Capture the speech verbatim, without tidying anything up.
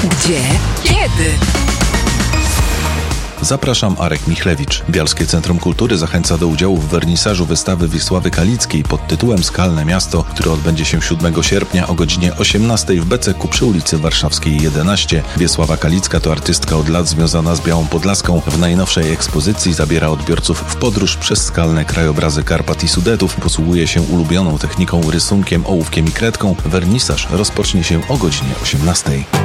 Gdzie? Kiedy? Zapraszam, Arek Michlewicz. Bielskie Centrum Kultury zachęca do udziału w wernisażu wystawy Wiesławy Kalickiej pod tytułem Skalne Miasto, który odbędzie się siódmego sierpnia o godzinie osiemnastej w Beceku przy ulicy Warszawskiej jedenaście. Wiesława Kalicka to artystka od lat związana z Białą Podlaską. W najnowszej ekspozycji zabiera odbiorców w podróż przez skalne krajobrazy Karpat i Sudetów. Posługuje się ulubioną techniką rysunkiem, ołówkiem i kredką. Wernisaż rozpocznie się o godzinie osiemnastej.